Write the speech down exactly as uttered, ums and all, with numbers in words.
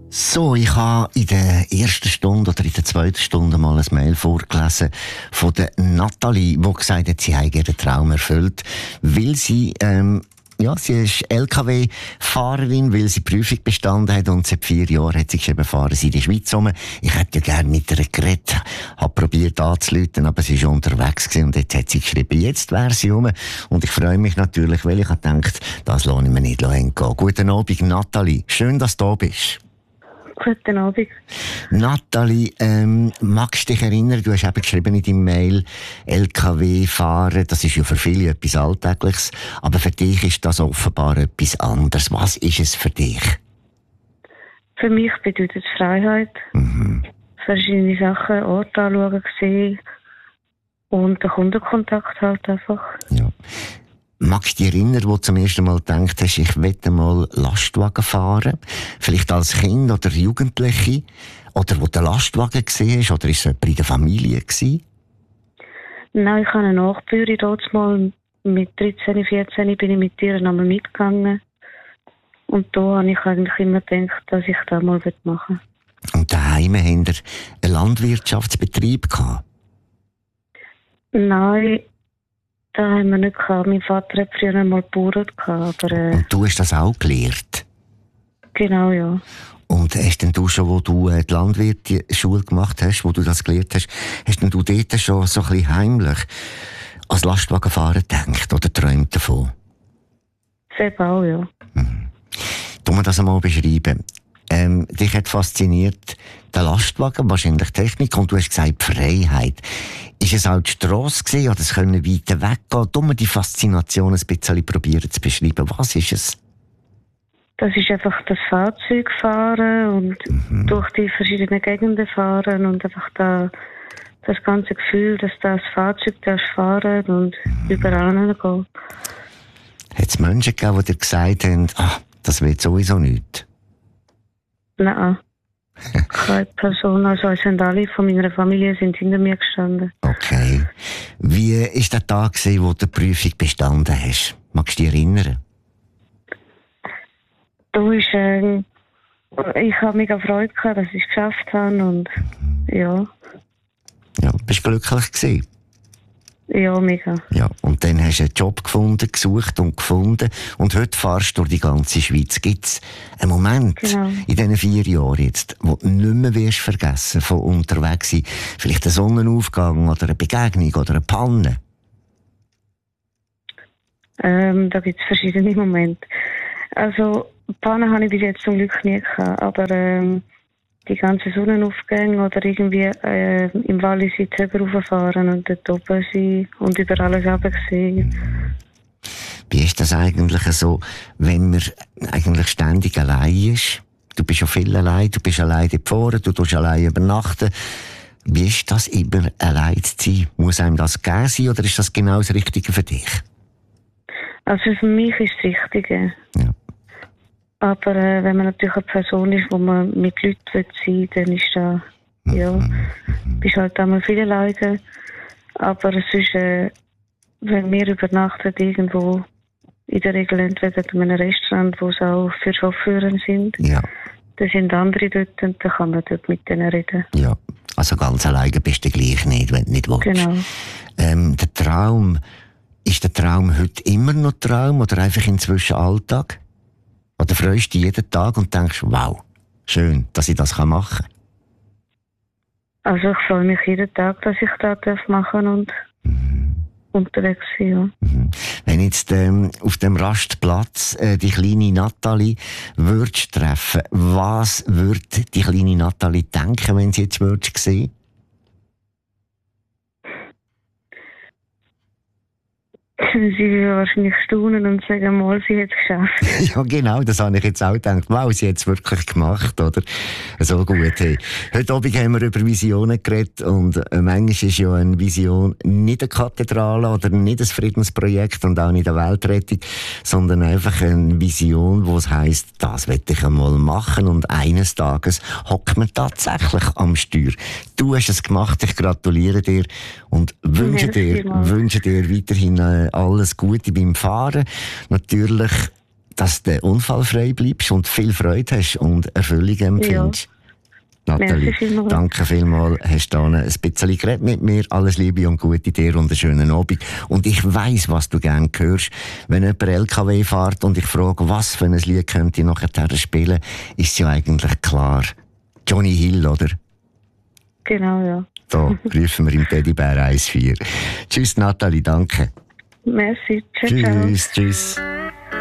So, ich habe in der ersten Stunde oder in der zweiten Stunde mal ein Mail vorgelesen von der Nathalie, die gesagt hat, sie habe ihren Traum erfüllt, weil sie, ähm, ja, sie ist L K W-Fahrerin, weil sie die Prüfung bestanden hat und seit vier Jahren hat sie geschrieben, fahren sie in der Schweiz rum. Ich hätte ja gerne mit ihr geredet, habe probiert anzurufen, aber sie war unterwegs gewesen und jetzt hat sie geschrieben, jetzt wäre sie rum. Und ich freue mich natürlich, weil ich habe gedacht, das lohne ich mir nicht entgehen. Guten Abend, Nathalie. Schön, dass du da bist. Guten Abend. Nathalie, ähm, magst du dich erinnern, du hast eben geschrieben in deinem Mail, L K W fahren, das ist ja für viele etwas Alltägliches, aber für dich ist das offenbar etwas anderes. Was ist es für dich? Für mich bedeutet es Freiheit. Mhm. Verschiedene Sachen, Orte anschauen, sehen und den Kundenkontakt halt einfach. Ja. Magst du dich erinnern, wo du zum ersten Mal gedacht hast, ich möchte mal Lastwagen fahren? Vielleicht als Kind oder Jugendliche? Oder wo du den Lastwagen gesehen hast? Oder ist es jemand in der Familie gewesen? Nein, ich habe eine Nachbürin dort mal mit dreizehn, vierzehn bin ich mit ihr einmal mitgegangen. Und da habe ich eigentlich immer gedacht, dass ich das mal machen will. Und daheim haben wir einen Landwirtschaftsbetrieb gehabt? Nein, das haben wir nicht gehabt. Mein Vater hat früher einmal gebaut, aber... Äh, Und du hast das auch gelernt? Genau, ja. Und hast denn du schon, wo du äh, die Landwirtschule gemacht hast, wo du das gelernt hast, hast denn du dort schon so ein bisschen heimlich als Lastwagenfahrer gedacht oder träumt davon? Selber auch, ja. Mhm. Tu mir das einmal beschreiben. Ähm, dich hat fasziniert der Lastwagen, wahrscheinlich Technik, und du hast gesagt Freiheit. Ist es auch die Strasse gewesen, oder es können weiter weggehen? Tu mir die Faszination ein bisschen probieren zu beschreiben. Was ist es? Das ist einfach das Fahrzeug fahren und mhm. durch die verschiedenen Gegenden fahren und einfach da, das ganze Gefühl, dass das Fahrzeug das fahren und mhm. überall hingehen. Hat es Menschen gegeben, die dir gesagt haben, ah, das wird sowieso nichts? Nein. Keine Person, also es sind alle von meiner Familie sind hinter mir gestanden. Okay. Wie war der Tag, wo du die Prüfung bestanden hast? Magst du dich erinnern? Du ist, äh, ich habe mega Freude gehabt, dass ich es geschafft habe und ja. Ja, bist du glücklich gewesen? Ja, mega. Ja, und dann hast du einen Job gefunden, gesucht und gefunden und heute fahrst du durch die ganze Schweiz. Gibt es einen Moment genau. in diesen vier Jahren jetzt, wo du nicht mehr wirst vergessen von unterwegs sein? Vielleicht ein Sonnenaufgang oder eine Begegnung oder eine Panne? Ähm, da gibt es verschiedene Momente. Also, Pannen habe ich bis jetzt zum Glück nie gehabt, aber ähm, die ganzen Sonnenaufgänge oder irgendwie äh, im Wallis in die Höhe rauffahren und dort oben sein und über alles runtersehen. Wie ist das eigentlich so, wenn man eigentlich ständig allein ist? Du bist ja viel allein, du bist allein dort vorne, du tust allein übernachten. Wie ist das, immer allein zu sein? Muss einem das gegeben sein oder ist das genau das Richtige für dich? Also für mich ist das Richtige. Ja. Aber äh, wenn man natürlich eine Person ist, wo man mit Leuten sein will, dann ist das, ja, mhm. bist halt einmal viel alleine. Aber es ist, äh, wenn wir übernachten irgendwo, in der Regel entweder in einem Restaurant, wo es auch für Chauffeure sind, ja. dann sind andere dort und dann kann man dort mit denen reden. Ja, also ganz alleine bist du gleich nicht, wenn du nicht willst. Genau. Ähm, der Traum, ist der Traum heute immer noch Traum oder einfach inzwischen Alltag? Oder freust du dich jeden Tag und denkst, wow, schön, dass ich das machen kann? Also ich freue mich jeden Tag, dass ich das machen darf und mhm. unterwegs bin. Ja. Mhm. Wenn jetzt ähm, auf dem Rastplatz äh, die kleine Nathalie würdest treffen, was würde die kleine Nathalie denken, wenn sie jetzt würdest sehen? Sie würde wahrscheinlich staunen und sagen, mal, sie hat es geschafft. Ja, genau, das habe ich jetzt auch gedacht. Wow, sie hat es wirklich gemacht, oder? So gut. Hey. Heute Abend haben wir über Visionen geredet und äh, manchmal ist ja eine Vision nicht eine Kathedrale oder nicht ein Friedensprojekt und auch nicht eine Weltrettung, sondern einfach eine Vision, wo es heisst, das will ich einmal machen und eines Tages hockt man tatsächlich am Steuer. Du hast es gemacht, ich gratuliere dir und wünsche dir, wünsche dir weiterhin äh, alles Gute beim Fahren. Natürlich dass du unfallfrei bleibst und viel Freude hast und Erfüllung empfindest. Ja. Nathalie, vielmals. Danke vielmals. Hast du ein bisschen geredet mit mir. Alles Liebe und Gute dir und einen schönen Abend. Und ich weiss, was du gerne hörst. Wenn jemand L K W fährt und ich frage, was für ein Lied könnte ich nachher spielen, ist es ja eigentlich klar. Johnny Hill, oder? Genau, ja. Da rufen wir im Teddybär eins vier. Tschüss, Nathalie, danke. Merci. Ciao, tschüss, ciao. Tschüss.